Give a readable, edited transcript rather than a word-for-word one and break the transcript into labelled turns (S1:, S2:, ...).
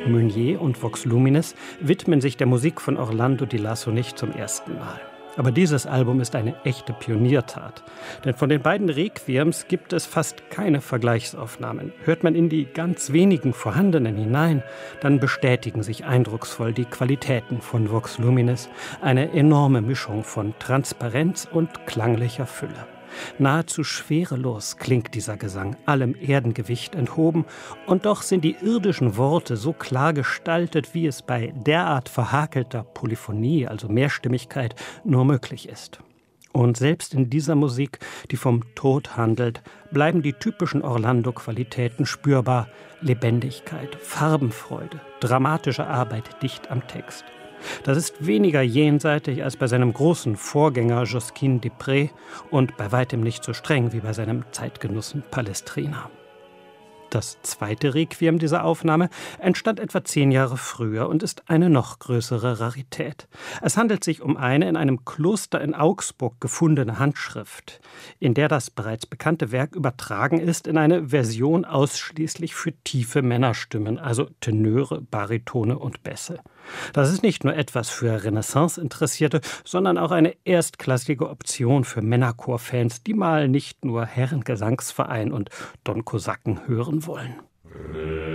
S1: Meunier und Vox Luminis widmen sich der Musik von Orlando di Lasso nicht zum ersten Mal. Aber dieses Album ist eine echte Pioniertat. Denn von den beiden Requiems gibt es fast keine Vergleichsaufnahmen. Hört man in die ganz wenigen vorhandenen hinein, dann bestätigen sich eindrucksvoll die Qualitäten von Vox Luminis. Eine enorme Mischung von Transparenz und klanglicher Fülle. Nahezu schwerelos klingt dieser Gesang, allem Erdengewicht enthoben, und doch sind die irdischen Worte so klar gestaltet, wie es bei derart verhakelter Polyphonie, also Mehrstimmigkeit, nur möglich ist. Und selbst in dieser Musik, die vom Tod handelt, bleiben die typischen Orlando-Qualitäten spürbar: Lebendigkeit, Farbenfreude, dramatische Arbeit dicht am Text. Das ist weniger jenseitig als bei seinem großen Vorgänger Josquin des Prez und bei weitem nicht so streng wie bei seinem Zeitgenossen Palestrina. Das zweite Requiem dieser Aufnahme entstand etwa 10 Jahre früher und ist eine noch größere Rarität. Es handelt sich um eine in einem Kloster in Augsburg gefundene Handschrift, in der das bereits bekannte Werk übertragen ist in eine Version ausschließlich für tiefe Männerstimmen, also Tenöre, Baritone und Bässe. Das ist nicht nur etwas für Renaissance-Interessierte, sondern auch eine erstklassige Option für Männerchor-Fans, die mal nicht nur Herrengesangsverein und Don Kosaken hören wollen.